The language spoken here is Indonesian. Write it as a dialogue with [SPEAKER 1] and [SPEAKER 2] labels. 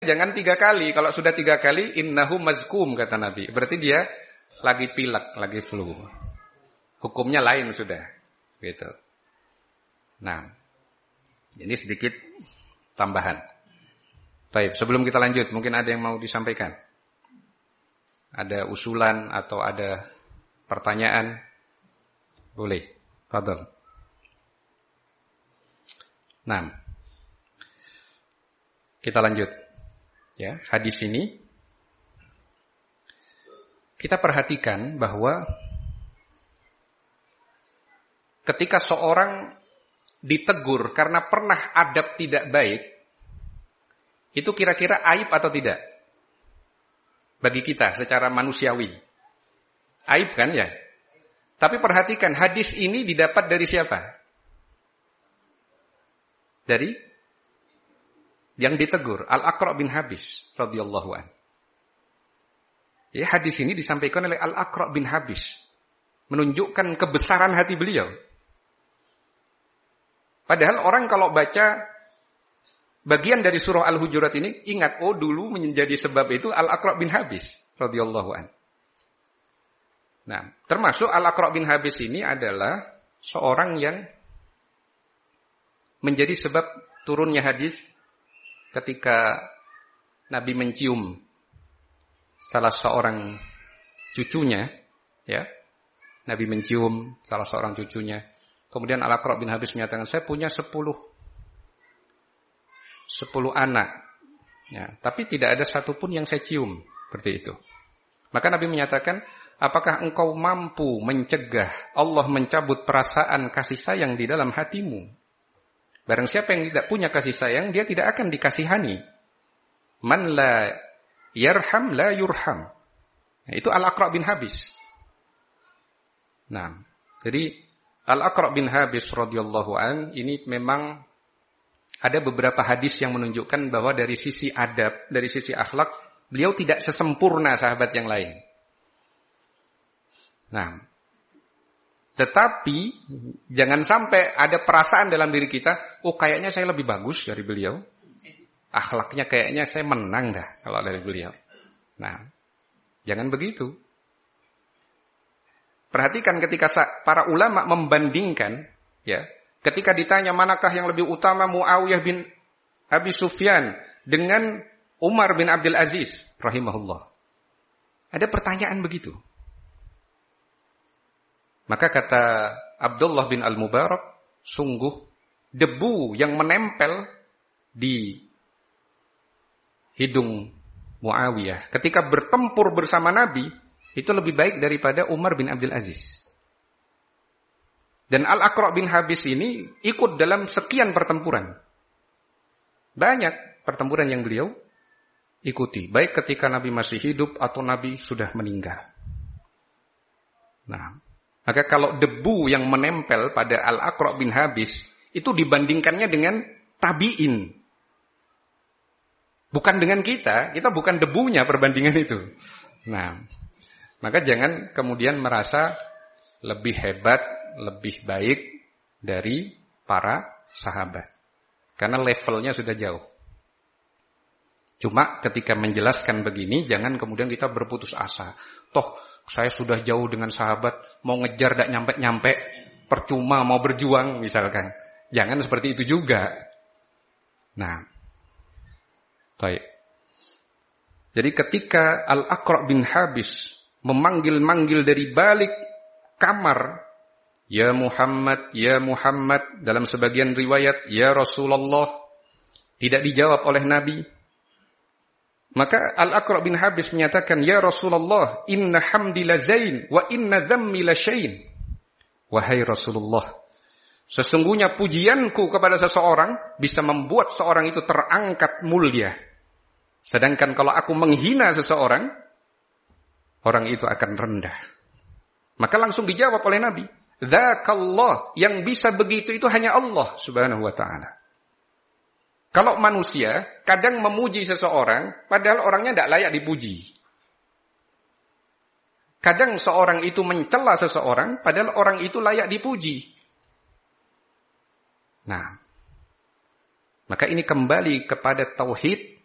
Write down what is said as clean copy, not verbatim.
[SPEAKER 1] jangan 3 kali. Kalau sudah 3 kali, innahu mazkum, kata Nabi. Berarti dia lagi pilek, lagi flu. Hukumnya lain sudah. Gitu. Nah, ini sedikit tambahan. Baik, sebelum kita lanjut, mungkin ada yang mau disampaikan? Ada usulan atau ada pertanyaan? Boleh. Fadhal. Nah, kita lanjut. Ya, hadis ini kita perhatikan bahwa ketika seorang ditegur karena pernah adab tidak baik, itu kira-kira aib atau tidak? Bagi kita secara manusiawi. Aib kan ya? Tapi perhatikan, hadis ini didapat dari siapa? Dari yang ditegur, Al-Aqra' bin Habis radhiyallahu anhu. Ya, hadis ini disampaikan oleh Al-Aqra' bin Habis, menunjukkan kebesaran hati beliau. Padahal orang kalau baca bagian dari surah Al-Hujurat ini, ingat, oh dulu menjadi sebab itu Al-Aqra' bin Habis radhiyallahu anhu. Nah, termasuk Al-Aqra' bin Habis ini adalah seorang yang menjadi sebab turunnya hadis ketika Nabi mencium salah seorang cucunya, ya. Nabi mencium salah seorang cucunya. Kemudian Al-Aqra' bin Habis menyatakan, saya punya 10 anak, ya, tapi tidak ada satupun yang saya cium, seperti itu. Maka Nabi menyatakan, apakah engkau mampu mencegah Allah mencabut perasaan kasih sayang di dalam hatimu? Barang siapa yang tidak punya kasih sayang, dia tidak akan dikasihani. Man la yarham la yurham. Nah, itu Al-Aqra' bin Habis. Nah, jadi Al-Aqra' bin Habis radhiyallahu an ini memang ada beberapa hadis yang menunjukkan bahwa dari sisi adab, dari sisi akhlak, beliau tidak sesempurna sahabat yang lain. Nah, tetapi jangan sampai ada perasaan dalam diri kita, oh kayaknya saya lebih bagus dari beliau. Akhlaknya kayaknya saya menang dah kalau dari beliau. Nah, jangan begitu. Perhatikan ketika para ulama membandingkan, ya, ketika ditanya manakah yang lebih utama Muawiyah bin Abi Sufyan dengan Umar bin Abdul Aziz rahimahullah. Ada pertanyaan begitu. Maka kata Abdullah bin Al-Mubarak, sungguh debu yang menempel di hidung Muawiyah ketika bertempur bersama Nabi itu lebih baik daripada Umar bin Abdul Aziz. Dan Al-Aqra' bin Habis ini ikut dalam sekian pertempuran. Banyak pertempuran yang beliau ikuti, baik ketika Nabi masih hidup atau Nabi sudah meninggal. Nah, maka kalau debu yang menempel pada Al-Aqra' bin Habis itu dibandingkannya dengan tabi'in. Bukan dengan kita bukan debunya perbandingan itu. Nah, maka jangan kemudian merasa lebih hebat, lebih baik dari para sahabat. Karena levelnya sudah jauh. Cuma ketika menjelaskan begini, jangan kemudian kita berputus asa. Toh, saya sudah jauh dengan sahabat, mau ngejar tidak nyampe-nyampe, percuma mau berjuang misalkan. Jangan seperti itu juga. Nah, baik. Jadi ketika Al-Aqra' bin Habis memanggil-manggil dari balik kamar, ya Muhammad, dalam sebagian riwayat, ya Rasulullah, tidak dijawab oleh Nabi. Maka Al-Aqra' bin Habis menyatakan, ya Rasulullah, inna hamdi la zain, wa inna dhammi la syain. Wahai Rasulullah, sesungguhnya pujianku kepada seseorang bisa membuat seorang itu terangkat mulia. Sedangkan kalau aku menghina seseorang, orang itu akan rendah. Maka langsung dijawab oleh Nabi, dzakallah, yang bisa begitu itu hanya Allah subhanahu wa ta'ala. Kalau manusia kadang memuji seseorang, padahal orangnya tidak layak dipuji. Kadang seorang itu mencela seseorang, padahal orang itu layak dipuji. Nah, maka ini kembali kepada tauhid